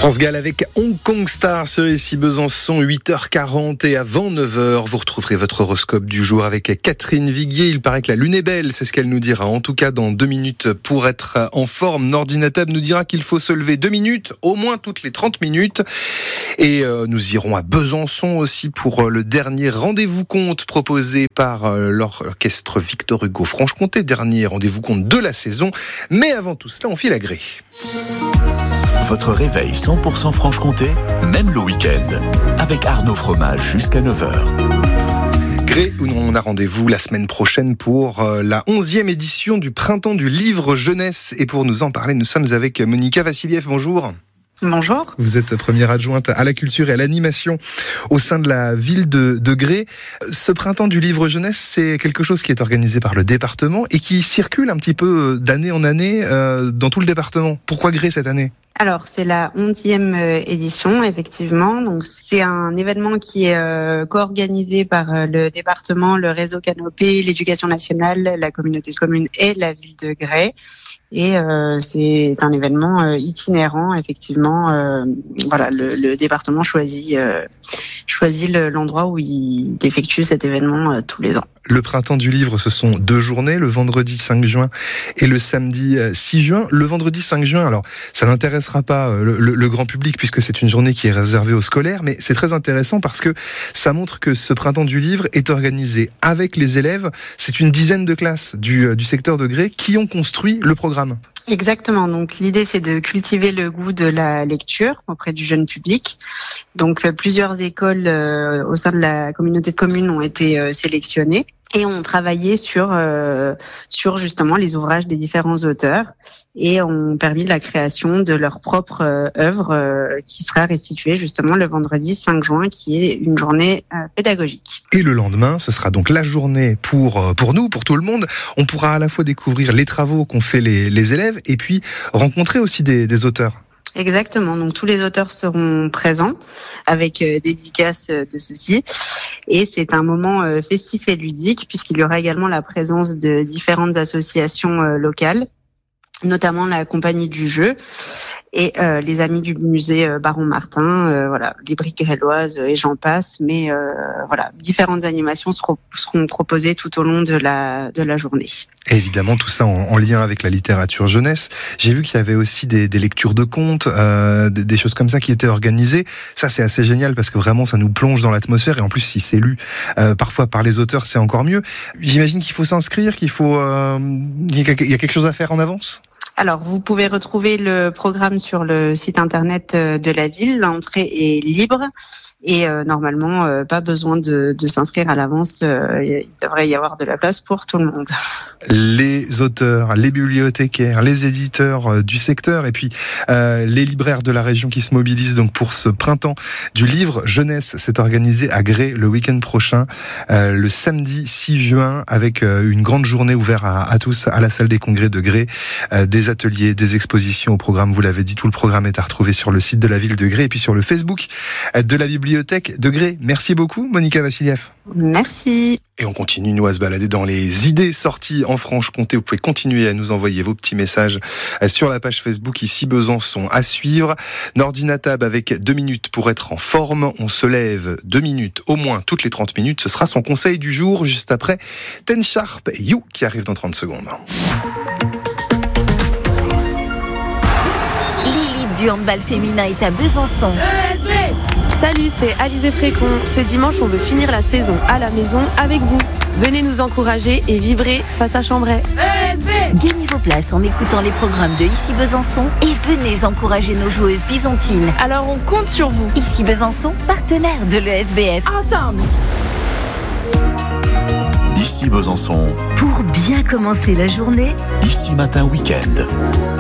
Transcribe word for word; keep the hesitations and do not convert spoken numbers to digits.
France Gall avec Hong Kong Star sur ici Besançon, huit heures quarante et avant neuf heures, vous retrouverez votre horoscope du jour avec Catherine Viguier. Il paraît que la lune est belle, c'est ce qu'elle nous dira. En tout cas, dans deux minutes, pour être en forme, Nordinatab nous dira qu'il faut se lever deux minutes, au moins toutes les trente minutes. Et euh, nous irons à Besançon aussi pour le dernier rendez-vous compte proposé par euh, l'orchestre Victor Hugo Franche-Comté, dernier rendez-vous compte de la saison. Mais avant tout cela, on file à Gré. Votre réveil cent pour cent Franche-Comté, même le week-end, avec Arnaud Fromage jusqu'à neuf heures. Gré, où on a rendez-vous la semaine prochaine pour la onzième édition du Printemps du Livre Jeunesse. Et pour nous en parler, nous sommes avec Monika Vassiliev. Bonjour. Bonjour. Vous êtes première adjointe à la culture et à l'animation au sein de la ville de, de Gré. Ce Printemps du Livre Jeunesse, c'est quelque chose qui est organisé par le département et qui circule un petit peu d'année en année euh, dans tout le département. Pourquoi Gré cette année ? Alors, c'est la onzième édition, effectivement. Donc, c'est un événement qui est euh, co-organisé par euh, le département, le réseau Canopée, l'éducation nationale, la communauté de communes et la ville de Gré. Et euh, c'est un événement euh, itinérant, effectivement. Euh, voilà, le, le département choisit euh, choisit le, l'endroit où il effectue cet événement euh, tous les ans. Le Printemps du Livre, ce sont deux journées, le vendredi cinq juin et le samedi six juin. Le vendredi cinq juin, alors ça n'intéressera pas le, le, le grand public puisque c'est une journée qui est réservée aux scolaires, mais c'est très intéressant parce que ça montre que ce Printemps du Livre est organisé avec les élèves. C'est une dizaine de classes du, du secteur de Gré qui ont construit le programme. Exactement. Donc l'idée, c'est de cultiver le goût de la lecture auprès du jeune public. Donc euh, plusieurs écoles euh, au sein de la communauté de communes ont été euh, sélectionnées et ont travaillé sur euh, sur justement les ouvrages des différents auteurs et ont permis la création de leur propre euh, œuvre euh, qui sera restituée justement le vendredi cinq juin, qui est une journée euh, pédagogique. Et le lendemain, ce sera donc la journée pour pour nous, pour tout le monde. On pourra à la fois découvrir les travaux qu'ont fait les les élèves et puis rencontrer aussi des, des auteurs. Exactement, donc tous les auteurs seront présents avec euh, dédicace de ceux-ci et c'est un moment euh, festif et ludique puisqu'il y aura également la présence de différentes associations euh, locales, notamment la Compagnie du Jeu et euh, les amis du musée euh, Baron Martin, euh, voilà, les briques gréloises et j'en passe, mais euh, voilà, différentes animations seront, seront proposées tout au long de la de la journée. Et évidemment, tout ça en, en lien avec la littérature jeunesse. J'ai vu qu'il y avait aussi des, des lectures de contes, euh, des, des choses comme ça qui étaient organisées. Ça, c'est assez génial parce que vraiment, ça nous plonge dans l'atmosphère. Et en plus, si c'est lu euh, parfois par les auteurs, c'est encore mieux. J'imagine qu'il faut s'inscrire, qu'il faut, euh, il y a quelque chose à faire en avance. Alors, vous pouvez retrouver le programme sur le site internet de la ville. L'entrée est libre et euh, normalement, euh, pas besoin de, de s'inscrire à l'avance. Euh, il devrait y avoir de la place pour tout le monde. Les auteurs, les bibliothécaires, les éditeurs du secteur et puis euh, les libraires de la région qui se mobilisent donc pour ce Printemps du Livre Jeunesse. C'est organisé à Gré le week-end prochain, euh, le samedi six juin, avec euh, une grande journée ouverte à, à tous à la salle des congrès de Gré. Euh, des ateliers, des expositions au programme, vous l'avez dit, tout le programme est à retrouver sur le site de la ville de Gré et puis sur le Facebook de la bibliothèque de Gré. Merci beaucoup, Monika Vassiliev. Merci. Et on continue, nous, à se balader dans les idées sorties en Franche-Comté. Vous pouvez continuer à nous envoyer vos petits messages sur la page Facebook ici Besançon à suivre. Nordinatab avec deux minutes pour être en forme. On se lève deux minutes, au moins toutes les trente minutes. Ce sera son conseil du jour, juste après Ten Sharp et You qui arrive dans trente secondes. L'élite du handball féminin est à Besançon. E S B. Salut, c'est Alizé Frécon. Ce dimanche, on veut finir la saison à la maison avec vous. Venez nous encourager et vibrer face à Chambray. E S B. Gagnez vos places en écoutant les programmes de Ici Besançon et venez encourager nos joueuses byzantines. Alors on compte sur vous. Ici Besançon, partenaire de l'E S B F. Ensemble. Ici Besançon. Pour bien commencer la journée. Ici Matin Week-end.